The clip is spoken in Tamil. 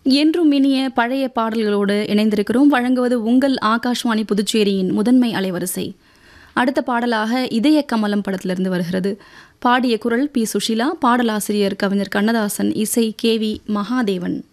என்றும் இனிய பழைய பாடல்களோடு இணைந்திருக்கிறோம். வழங்குவது உங்கள் ஆகாஷ்வாணி புதுச்சேரியின் முதன்மை அலைவரிசை. அடுத்த பாடலாக இதய கமலம் படத்திலிருந்து வருகிறது. பாடிய குரல் பி. சுஷீலா, பாடலாசிரியர் கவிஞர் கண்ணதாசன், இசை கே. வி. மகாதேவன்.